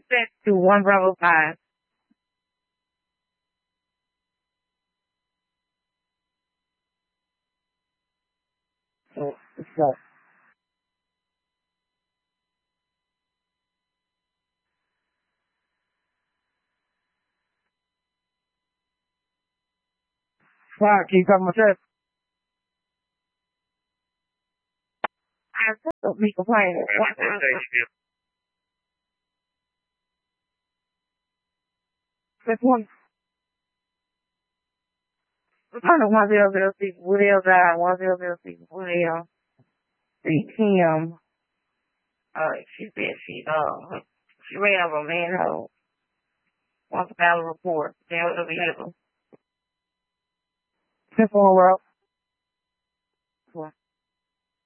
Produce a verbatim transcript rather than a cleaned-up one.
set to one Bravo five. So, so. Wow, can you come myself? I still be complaining. This one, I don't know, one zero zero six Woodell Drive, one zero zero six Woodell, three Kim. Uh, she said she, uh, she ran over a manhole. Wants to file a report. They'll be able. This one, well,